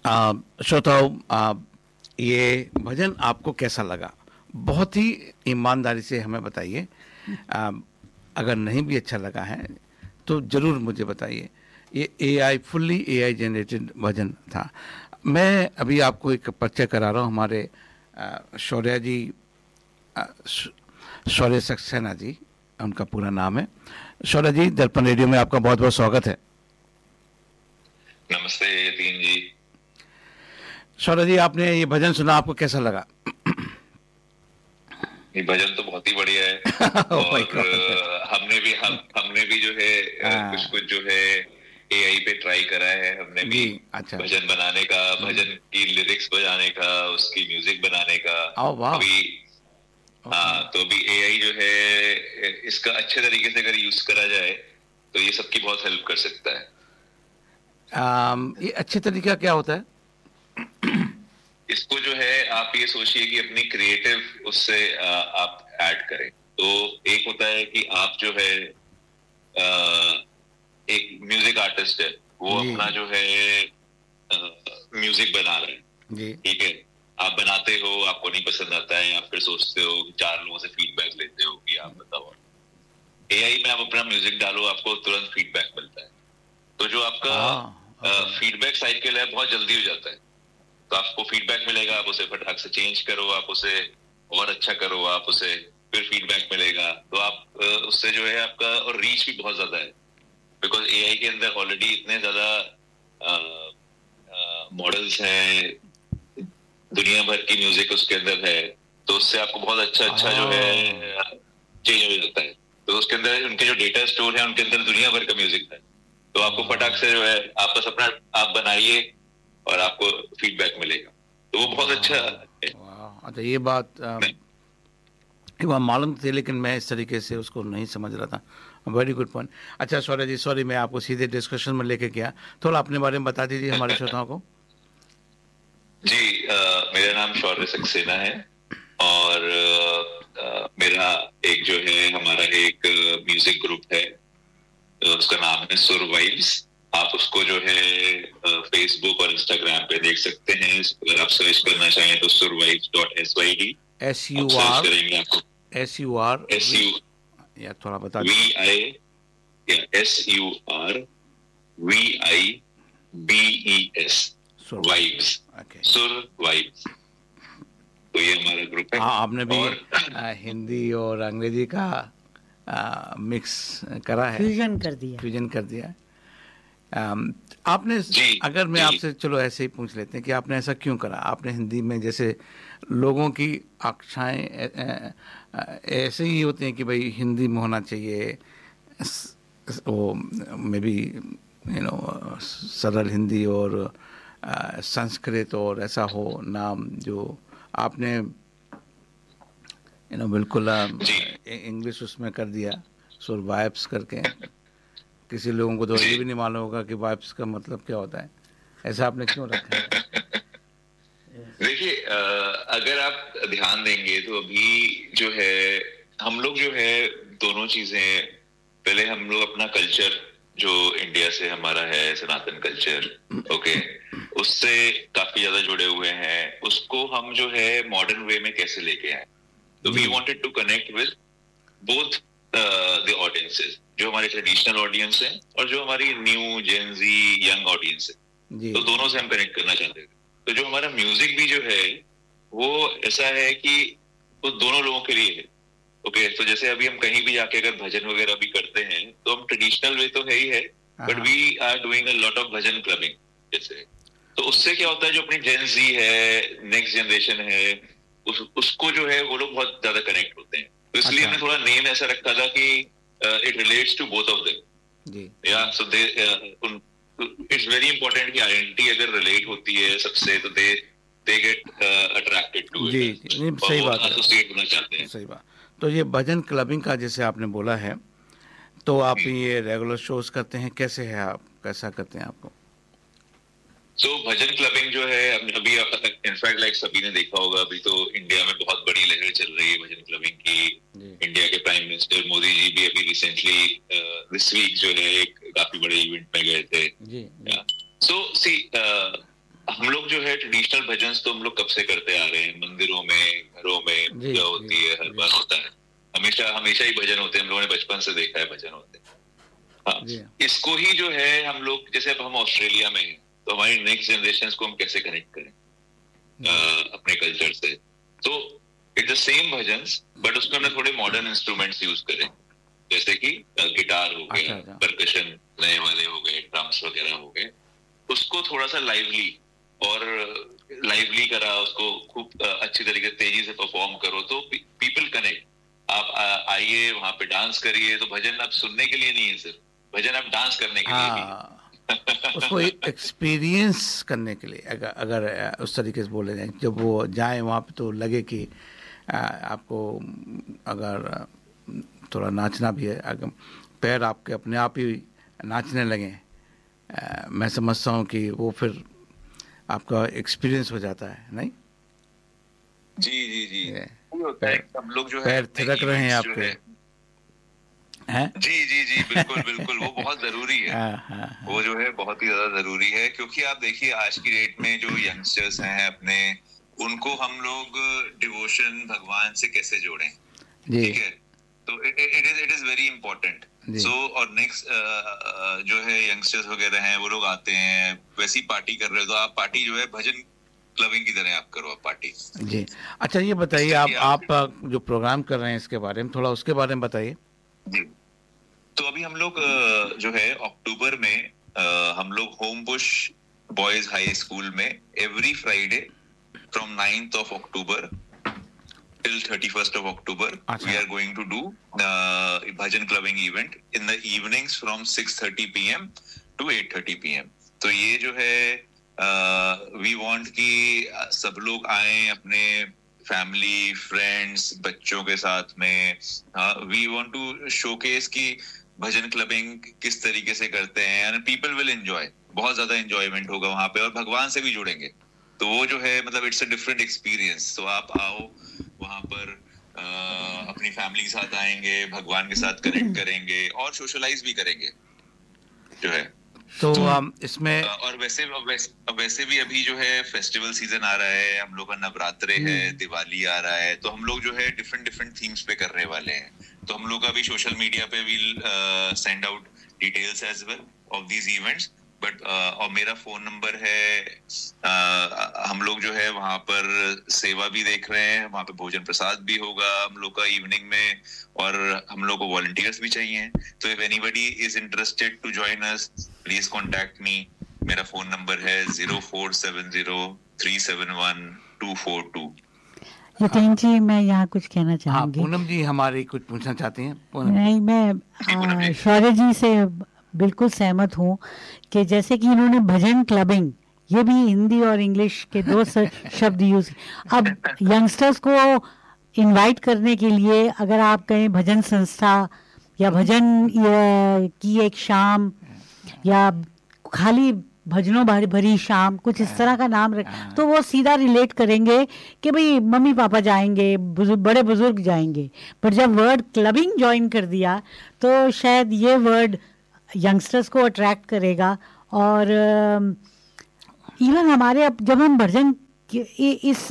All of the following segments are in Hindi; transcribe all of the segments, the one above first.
श्रोताओं, ये भजन आपको कैसा लगा? बहुत ही ईमानदारी से हमें बताइए। अगर नहीं भी अच्छा लगा है तो ज़रूर मुझे बताइए। ये एआई, फुल्ली एआई जनरेटेड भजन था। मैं अभी आपको एक परिचय करा रहा हूँ। हमारे शौर्या जी, शौर्य सक्सेना जी उनका पूरा नाम है। शौर्य जी, दर्पण रेडियो में आपका बहुत बहुत स्वागत है। नमस्ते यतीन जी। शौर्य जी, आपने ये भजन सुना, आपको कैसा लगा? ये भजन तो बहुत ही बढ़िया है। और हमने भी जो है कुछ जो है एआई पे ट्राई करा है। हमने भी अच्छा। भजन बनाने का, भजन की लिरिक्स बजाने का, उसकी म्यूजिक बनाने का। अभी तो अभी एआई जो है इसका अच्छे तरीके से अगर यूज करा जाए तो ये सबकी बहुत हेल्प कर सकता है। ये अच्छे तरीका क्या होता है? इसको जो है आप ये सोचिए कि अपनी क्रिएटिव उससे आप ऐड करें। तो एक होता है कि आप जो है एक म्यूजिक आर्टिस्ट है, वो अपना जो है म्यूजिक बना रहे हैं, ठीक है। आप बनाते हो, आपको नहीं पसंद आता है, आप फिर सोचते हो, 4 लोगों से फीडबैक लेते हो कि आप बताओ। एआई में आप अपना म्यूजिक डालो, आपको तुरंत फीडबैक मिलता है। तो जो आपका फीडबैक साइकिल है बहुत जल्दी हो जाता है। तो आपको फीडबैक मिलेगा, आप उसे फटाक से चेंज करो, आप उसे और अच्छा करो, आप उसे फिर फीडबैक मिलेगा। तो आप उससे जो है आपका और रीच भी बहुत ज्यादा है, बिकॉज एआई के अंदर ऑलरेडी इतने ज्यादा मॉडल्स हैं, दुनिया भर की म्यूजिक उसके अंदर है। तो उससे आपको बहुत अच्छा जो है चेंज हो जाता है। तो उसके अंदर उनके जो डेटा स्टोर है, उनके अंदर दुनिया भर का म्यूजिक है। तो आपको फटाक से जो है आप बस अपना आप बनाइए और आपको फीडबैक मिलेगा। तो वो बहुत अच्छा है। अच्छा, ये बात मालूम थी, लेकिन मैं इस तरीके से उसको नहीं समझ रहा था। Very good point. अच्छा शौर्य जी, सॉरी मैं आपको सीधे डिस्कशन में लेके गया, थोड़ा अपने बारे में बता दीजिए हमारे श्रोताओं को। जी, मेरा नाम शौर्य सक्सेना है और मेरा एक जो है हमारा एक म्यूजिक ग्रुप है, उसका नाम है सुर वाइब्स। आप उसको जो है फेसबुक और इंस्टाग्राम पे देख सकते हैं। अगर आप सर्च करना चाहें तो survivibes.syd SUR करेंगे आपको। SUR या थोड़ा बता SURVIBES वाइब्स, सुर वाइब्स। तो ये हमारा ग्रुप है। आपने भी हिंदी और अंग्रेजी का मिक्स करा है, फ्यूजन कर दिया। आपने अगर मैं आपसे चलो ऐसे ही पूछ लेते हैं कि आपने ऐसा क्यों करा? आपने हिंदी में, जैसे लोगों की आकांक्षाएं ऐसे ही होती हैं कि भाई हिंदी में होना चाहिए, वो मे बी सरल हिंदी और संस्कृत और ऐसा हो नाम, जो आपने बिल्कुल इंग्लिश उसमें कर दिया, सुर वाइब्स करके। किसी लोगों को तो ये भी नहीं मालूम होगा कि वाइब्स का मतलब क्या होता है। ऐसा आपने क्यों रखा है? देखिए, अगर आप ध्यान देंगे तो अभी जो है हम लोग जो है दोनों चीजें, पहले हम लोग अपना कल्चर जो इंडिया से हमारा है, सनातन कल्चर, ओके, उससे काफी ज्यादा जुड़े हुए हैं। उसको हम जो है मॉडर्न वे में कैसे लेके आए। तो we wanted to connect with both the audiences, जो हमारे ट्रेडिशनल ऑडियंस है और जो हमारी न्यू जेन ज़ी यंग ऑडियंस है। तो दोनों से हम कनेक्ट करना चाहते थे। तो जो हमारा म्यूजिक भी जो है वो ऐसा है कि वो दोनों लोगों के लिए है। ओके, तो जैसे अभी हम कहीं भी जाके अगर भजन वगैरह भी करते हैं तो हम ट्रेडिशनल वे तो है ही है, but we are doing a lot of bhajan clubbing जैसे। तो उससे क्या होता है, जो अपनी जेन ज़ी है, नेक्स्ट जनरेशन है, उसको जो है वो लोग बहुत ज्यादा कनेक्ट होते हैं। तो इसलिए हमने थोड़ा नेम ऐसा रखा था कि it relates to both of them. या सो दे इट्स वेरी इंपॉर्टेंट कि आइडेंटिटी अगर रिलेट होती है सबसे तो they get attracted to it. जी, सही बात है, एसोसिएट होना चाहते हैं। सही बात। तो ये भजन क्लबिंग का जैसे आपने बोला है, तो आप ये रेगुलर शोज करते हैं, कैसे है, आप कैसा करते हैं आपको? तो भजन क्लबिंग जो है अभी इनफैक्ट लाइक सभी ने देखा होगा, अभी तो इंडिया में बहुत बड़ी लहर चल रही है भजन क्लबिंग की। इंडिया के प्राइम मिनिस्टर मोदी जी भी अभी रिसेंटली दिस वीक जो है एक काफी बड़े इवेंट में गए थे। सो सी हम लोग जो है ट्रेडिशनल भजन तो हम लोग कब से करते आ रहे हैं, मंदिरों में, घरों में पूजा होती है, हर बार होता है, हमेशा ही भजन होते हैं, हम लोगों ने बचपन से देखा है भजन होते हैं। हाँ, इसको ही जो है हम लोग, जैसे अब हम ऑस्ट्रेलिया में हैं, तो हमारी नेक्स्ट जनरेशन को हम कैसे कनेक्ट करें अपने कल्चर से, तो it's the same bhajans but उसमें हमने थोड़े मॉडर्न इंस्ट्रूमेंट्स यूज करें, जैसे कि गिटार हो गया, परकशन नए वाले हो गए, ड्रम्स वगैरह हो गए, उसको थोड़ा सा लाइवली करा, उसको खूब अच्छी तरीके से तेजी से परफॉर्म करो तो पीपल कनेक्ट। आप आइए वहां पे डांस करिए, तो भजन आप सुनने के लिए नहीं है, सिर्फ भजन आप डांस करने के लिए भी उसको एक्सपीरियंस करने के लिए, अगर उस तरीके से बोले जाए, जब वो जाए वहाँ पे तो लगे कि आपको अगर थोड़ा नाचना भी है, अगर पैर आपके अपने आप ही नाचने लगे, मैं समझता हूँ कि वो फिर आपका एक्सपीरियंस हो जाता है, नहीं? जी होता है, हम लोग जो है पैर थिरक रहे हैं आपके हैं? जी बिल्कुल वो बहुत जरूरी है। वो जो है बहुत ही ज्यादा जरूरी है, क्योंकि आप देखिए आज की डेट में जो यंगस्टर्स हैं अपने, उनको हम लोग डिवोशन भगवान से कैसे जोड़ें, ठीक है, तो इट इज वेरी इंपॉर्टेंट। सो और नेक्स्ट जो है यंगस्टर्स वगैरह हैं, वो लोग आते हैं वैसी पार्टी कर रहे हो, तो आप पार्टी जो है भजन क्लबिंग की तरह आप करो, आप पार्टी। जी अच्छा, ये बताइए आप जो प्रोग्राम कर रहे हैं इसके बारे में थोड़ा उसके बारे में बताइए। जी, तो अभी हम लोग जो है अक्टूबर में हम लोग home Bush boys high school में every Friday from 9th of October till 31st of October we are going to do bhajan clubbing event in the evenings from 6:30 p.m. to 8:30 p.m. तो ये जो है we want कि सब लोग आए अपने फैमिली, फ्रेंड्स, बच्चों के साथ में। वी वांट टू शोकेस कि भजन क्लबिंग किस तरीके से करते हैं, एंड पीपल विल एंजॉय, बहुत ज्यादा एंजॉयमेंट होगा वहां पे, और भगवान से भी जुड़ेंगे, तो वो जो है मतलब इट्स अ डिफरेंट एक्सपीरियंस। तो आप आओ वहां पर, अपनी फैमिली के साथ आएंगे, भगवान के साथ कनेक्ट करेंगे और सोशलाइज भी करेंगे जो है। तो इसमें और वैसे भी अभी जो है फेस्टिवल सीजन आ रहा है, हम लोग का नवरात्रे है, दिवाली आ रहा है, तो हम लोग जो है डिफरेंट थीम्स पे करने वाले हैं। तो हम लोग का भी सोशल मीडिया पे will send out details as well of these events, but और मेरा फोन नंबर है, हम लोग जो है वहां पर सेवा भी देख रहे हैं, वहां पे भोजन प्रसाद भी होगा हम लोग का इवनिंग में, और हम लोग को वॉलंटियर्स भी चाहिए। तो if anybody is interested to join us, please contact me. मेरा फोन नंबर है 0470371242। यतीन जी, मैं यहाँ कुछ कहना चाहूंगी। पूनम जी हमारी कुछ पूछना चाहती हैं? नहीं, मैं शौर्य जी से बिल्कुल सहमत हूँ कि जैसे कि इन्होंने भजन क्लबिंग, ये भी हिंदी और इंग्लिश के दो शब्द यूज, अब यंगस्टर्स को इनवाइट करने के लिए अगर आप कहें भजन संस्था या भजन की एक शाम या खाली भजनों भरी शाम, कुछ इस तरह का नाम रख, तो वो सीधा रिलेट करेंगे कि भाई मम्मी पापा जाएंगे, बड़े बुजुर्ग जाएंगे। पर जब वर्ड क्लबिंग ज्वाइन कर दिया तो शायद ये वर्ड यंगस्टर्स को अट्रैक्ट करेगा। और इवन हमारे अब जब हम भजन इस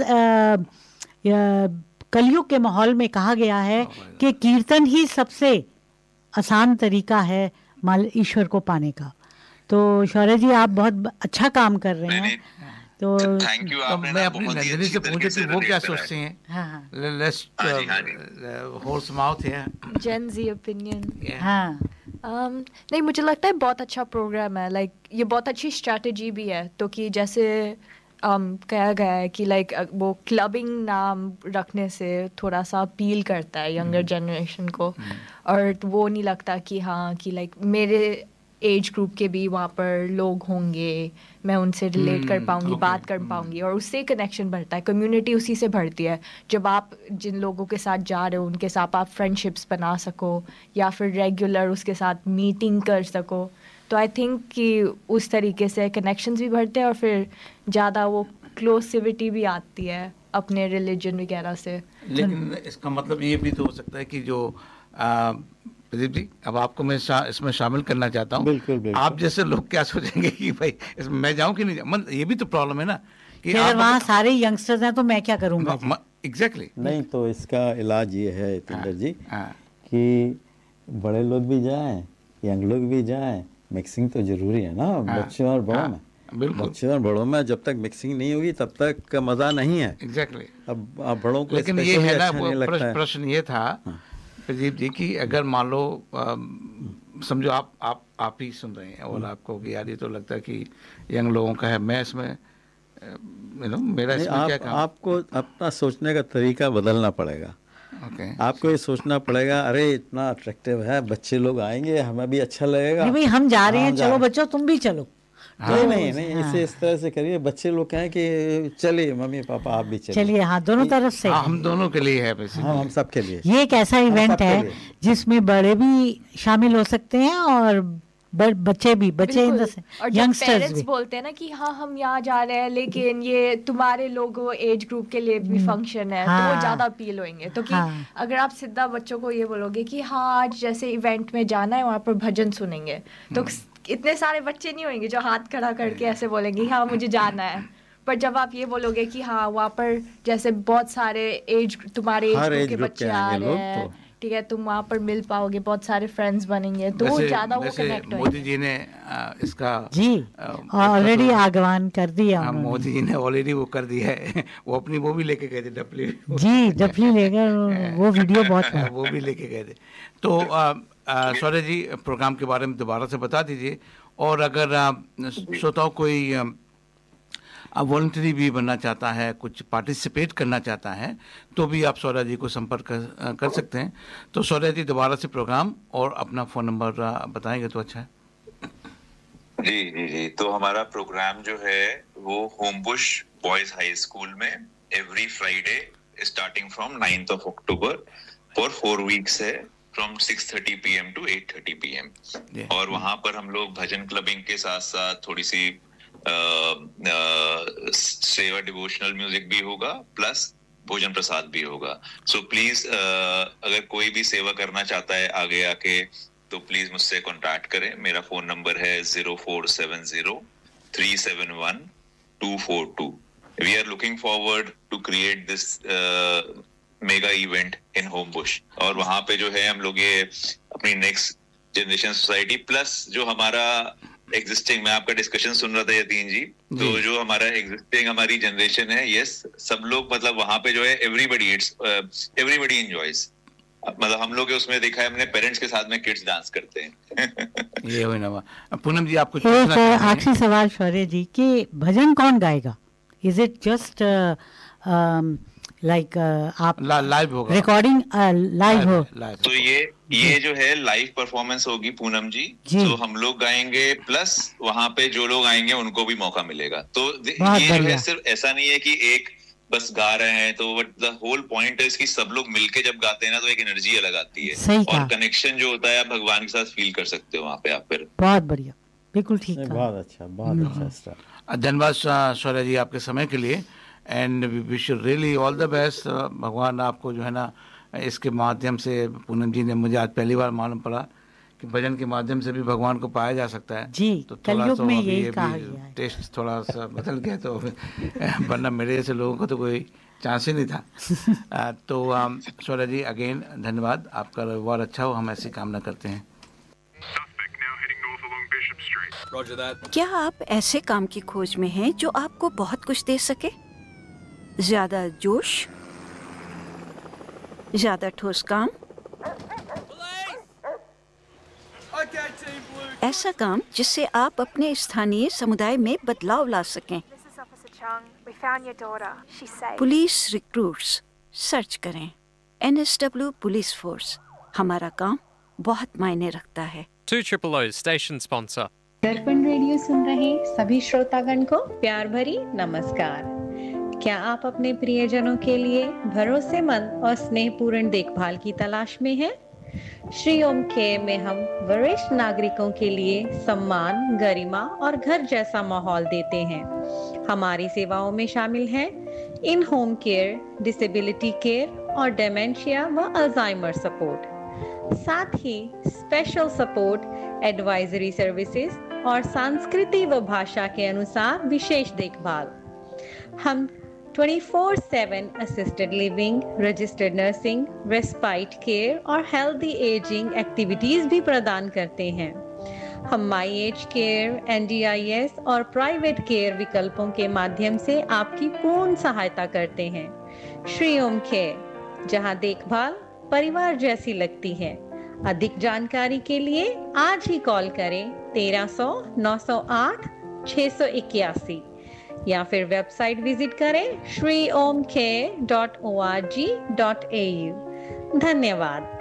कलयुग के माहौल में कहा गया है कि कीर्तन ही सबसे आसान तरीका है ईश्वर को पाने का। तो शौर्य जी आप बहुत अच्छा काम कर रहे हैं, तो थैंक यू। मैं अपनी नजरिए से पूछे कि वो क्या सोचते हैं। लेट्स हॉर्स माउथ है जेन जी ओपिनियन। हाँ, नहीं, मुझे लगता है बहुत अच्छा प्रोग्राम है, लाइक ये बहुत अच्छी स्ट्रैटेजी भी है। तो कि जैसे कहा गया है कि लाइक वो क्लबिंग नाम रखने से थोड़ा सा अपील करता है यंगर जनरेशन को, और वो नहीं लगता कि हाँ कि लाइक मेरे एज ग्रुप के भी वहाँ पर लोग होंगे, मैं उनसे रिलेट कर पाऊँगी, बात कर पाऊँगी, और उससे कनेक्शन बढ़ता है, कम्युनिटी उसी से बढ़ती है। जब आप जिन लोगों के साथ जा रहे हो उनके साथ आप फ्रेंडशिप्स बना सको या फिर रेगुलर उसके साथ मीटिंग कर सको, तो आई थिंक कि उस तरीके से कनेक्शंस भी बढ़ते हैं और फिर ज़्यादा वो क्लोसिविटी भी आती है अपने रिलीजन वगैरह से। लेकिन इसका मतलब ये भी तो हो सकता है कि जो प्रदीप जी, अब आपको मैं इसमें शामिल करना चाहता हूँ। बिल्कुल। आप जैसे लोग क्या सोचेंगे कि भाई इसमें मैं जाऊँ कि नहीं जाऊँ, ये भी तो प्रॉब्लम है ना कि अगर वहाँ सारे यंगस्टर्स हैं तो मैं क्या करूँगा। एग्जैक्टली। नहीं तो इसका इलाज ये है यतीन्द्र जी कि बड़े लोग भी जाएं, यंग लोग भी जाएं, मिक्सिंग तो जरूरी है ना बच्चों और बड़ों में। बच्चों और बड़ों में जब तक मिक्सिंग नहीं होगी तब तक मजा नहीं है। एग्जैक्टली। अब बड़ों को लेकिन ये है ना, प्रश्न ये था प्रदीप जी कि अगर मान लो समझो आप ही सुन रहे हैं और आपको कि यार ये तो लगता है कि यंग लोगों का है, मैं इसमें मेरा इसमें क्या काम? आपको अपना सोचने का तरीका बदलना पड़ेगा। आपको ये सोचना पड़ेगा, अरे इतना अट्रैक्टिव है, बच्चे लोग आएंगे, हमें भी अच्छा लगेगा। नहीं भाई हम जा रहे हैं, चलो बच्चों तुम भी चलो। नहीं इसे इस तरह से करिए, बच्चे लोग कहें कि चलिए मम्मी पापा आप भी चलिए। हाँ, दोनों तरफ से। हम दोनों के लिए है बेसिकली। हम सब के लिए। ये एक ऐसा इवेंट है जिसमें बड़े भी शामिल हो सकते हैं और बच्चे भी, बच्चे यंगस्टर्स भी बोलते हैं ना कि हाँ हम यहाँ जा रहे हैं लेकिन ये तुम्हारे लोगों एज ग्रुप के लिए भी फंक्शन है, तो वो ज्यादा अपील होंगे। तो कि अगर आप सीधा बच्चों को ये बोलोगे कि हाँ आज जैसे इवेंट में जाना है, वहाँ पर भजन सुनेंगे, तो इतने सारे बच्चे नहीं होंगे जो हाथ खड़ा करके ऐसे बोलेंगे हाँ मुझे जाना है। पर जब आप ये बोलोगे कि हाँ वहाँ पर जैसे बहुत सारे तुम्हारे एज ग्रुप के बच्चे आ रहे हैं, ठीक है, तुम वहाँ पर मिल पाओगे, बहुत सारे फ्रेंड्स बनेंगे, तो ज्यादा वो कनेक्ट होंगे। मोदी जी ने इसका जी ऑलरेडी आह्वान कर दिया। मोदी जी ने ऑलरेडी वो कर दिया है। वो अपनी वो भी लेके गए थे, डफली लेकर वो वीडियो बहुत वो भी लेके गए थे। तो शौर्य जी प्रोग्राम के बारे में दोबारा से बता दीजिए, और अगर श्रोताओं कोई वॉलंटरी भी बनना चाहता है, कुछ पार्टिसिपेट करना चाहता है, तो भी आप शौर्य जी को संपर्क कर सकते हैं। तो शौर्य जी दोबारा से प्रोग्राम और अपना फ़ोन नंबर बताएंगे तो अच्छा है। जी। तो हमारा प्रोग्राम जो है वो होमबुश बॉयज हाई स्कूल में every Friday starting from 9th of October for 4 weeks है, फ्रॉम 6:30 PM to 8:30 PM। और वहां पर हम लोग भजन क्लबिंग के साथ साथ थोड़ी सी सेवा डिवोशनल म्यूजिक भी होगा, प्लस भोजन प्रसाद भी होगा। सो प्लीज अगर कोई भी सेवा करना चाहता है आगे आके तो प्लीज मुझसे कांटेक्ट करें। मेरा फोन नंबर है 0470-371-242। We are looking forward to create this mega event in Homebush. और वहां पे जो है हम लोग ये अपनी नेक्स्ट जनरेशन सोसाइटी प्लस जो हमारा एग्जिस्टिंग, मैं आपका डिस्कशन सुन रहा था यतीन जी, तो जो हमारा एग्जिस्टिंग हमारी जनरेशन है, यस सब लोग मतलब वहां पे जो है एवरीबडी एंजॉयज। मतलब हम लोग उसमें देखा है हमने, पेरेंट्स के साथ में किड्स डांस करते हैं। ये हुई ना। पूनम जी आपको आखिरी सवाल शौर्य जी कि भजन कौन गाएगा? इज इट जस्ट लाइक आप लाइव होगा, रिकॉर्डिंग लाइव हो? तो ये जो है लाइव परफॉर्मेंस होगी पूनम जी। तो हम लोग गाएंगे, प्लस वहां पे जो लोग आएंगे उनको भी मौका मिलेगा। तो ये जो है सिर्फ ऐसा नहीं है कि एक बस गा रहे हैं, तो द होल पॉइंट है इसकी सब लोग मिलके जब गाते हैं ना तो एक एनर्जी अलग आती है, और कनेक्शन जो होता है आप भगवान के साथ फील कर सकते हो वहाँ पे आप। फिर बहुत बढ़िया, बिल्कुल ठीक, बहुत अच्छा। धन्यवाद शौर्य जी आपके समय के लिए, and we wish you really all the best. भगवान आपको जो है ना इसके माध्यम से, पूनम जी ने मुझे आज पहली बार मालूम पड़ा कि भजन के माध्यम से भी भगवान को पाया जा सकता है जी। तो थोड़ा सा ये टेस्ट थोड़ा सा बदल गया, तो वरना मेरे जैसे लोगों को तो कोई चांस ही नहीं था। तो शौर्य जी अगेन धन्यवाद, आपका रविवार अच्छा हो, हम ऐसी कामना करते हैं। क्या आप ऐसे काम की खोज में हैं जो आपको बहुत कुछ दे सके? ज्यादा जोश, ज्यादा ठोस काम, ऐसा काम जिससे आप अपने स्थानीय समुदाय में बदलाव ला सकें। पुलिस रिक्रूट्स सर्च करें NSW पुलिस फोर्स। हमारा काम बहुत मायने रखता है। 200 स्टेशन स्पॉन्सर। दर्पण रेडियो सुन रहे सभी श्रोतागण को प्यार भरी नमस्कार। क्या आप अपने प्रियजनों के लिए भरोसेमंद और स्नेहपूर्ण देखभाल की तलाश में हैं? श्री ओम केयर में हम वरिष्ठ नागरिकों के लिए सम्मान, गरिमा और घर जैसा माहौल देते हैं। हमारी सेवाओं में शामिल हैं इन होम केयर, डिसेबिलिटी केयर और डेमेंशिया व अल्जाइमर सपोर्ट। साथ ही स्पेशल सपोर्ट, एडवाइजरी सर्विसेज और संस्कृति व भाषा के अनुसार विशेष देखभाल। हम 24/7 assisted living, registered nursing, respite care और हेल्दी एजिंग एक्टिविटीज भी प्रदान करते हैं। हम माई एज केयर, NDIS और प्राइवेट केयर विकल्पों के माध्यम से आपकी पूर्ण सहायता करते हैं। श्री ओम केयर, जहां देखभाल परिवार जैसी लगती है। अधिक जानकारी के लिए आज ही कॉल करें 1300 908 681 या फिर वेबसाइट विजिट करें shriomcare.org.au। धन्यवाद।